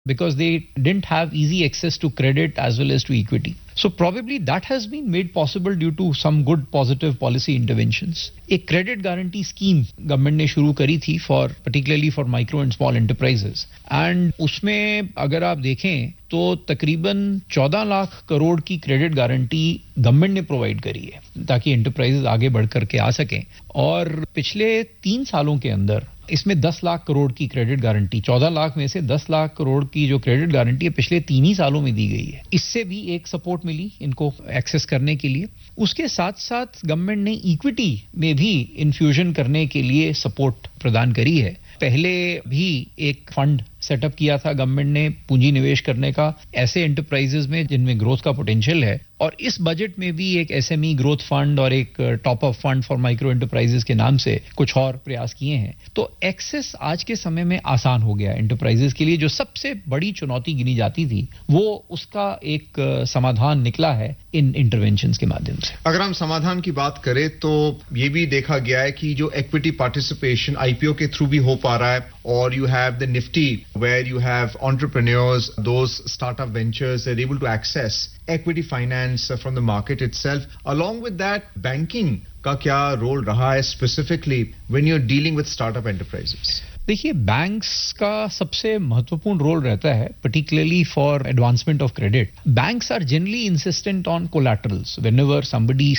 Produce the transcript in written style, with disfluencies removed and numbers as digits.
because they didn't have easy access to credit as well as to equity. So probably that has been made possible due to some good positive policy interventions. एक credit guarantee scheme government ने शुरू करी थी particularly for micro and small enterprises. And उसमें अगर आप देखें तो तकरीबन 14 लाख करोड़ की क्रेडिट गारंटी गवर्नमेंट ने प्रोवाइड करी है ताकि एंटरप्राइजेस आगे बढ़ करके आ सकें और पिछले 3 सालों के अंदर इसमें 10 लाख करोड़ की क्रेडिट गारंटी 14 लाख में से 10 लाख करोड़ की जो क्रेडिट गारंटी है पिछले 3 ही सालों में दी गई है इससे भी एक सपोर्ट मिली इनको एक्सेस करने के लिए उसके साथ साथ गवर्नमेंट ने इक्विटी में भी इन्फ्यूजन करने के लिए सपोर्ट प्रदान करी है पहले भी एक फंड सेटअप किया था गवर्नमेंट ने पूंजी निवेश करने का ऐसे एंटरप्राइजेस में जिनमें ग्रोथ का पोटेंशियल है और इस बजट में भी एक एसएमई ग्रोथ फंड और एक top up fund for micro enterprises के नाम से कुछ और प्रयास किए हैं तो एक्सेस आज के समय में आसान हो गया एंटरप्राइजेस के लिए जो सबसे बड़ी चुनौती गिनी जाती थी वो उसका एक समाधान निकला है इन इंटरवेंशंस के माध्यम से अगर हम समाधान की बात करें तो ये भी देखा गया है कि जो इक्विटी पार्टिसिपेशन आईपीओ के थ्रू भी हो पा रहा है और you have the Nifty where you have entrepreneurs, those startup ventures, they're able to access equity finance from the market itself. Along with that, banking का क्या role रहा है specifically when you're dealing with startup enterprises? देखिए banks का सबसे महत्वपूर्ण role रहता है particularly for advancement of credit. Banks are generally insistent on collaterals. Whenever somebody